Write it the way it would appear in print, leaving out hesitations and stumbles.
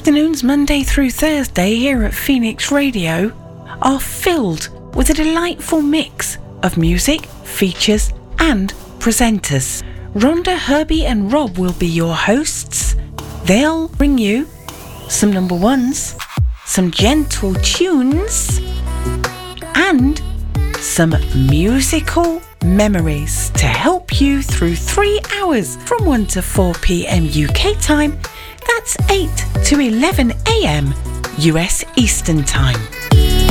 afternoons Monday through Thursday here at Phoenix Radio are filled with a delightful mix of music, features and presenters. Rhonda, Herbie and Rob will be your hosts. They'll bring you some number ones, some gentle tunes and some musical memories to help you through 3 hours from 1 to 4 p.m. UK time. That's 8 to 11 a.m. US Eastern time.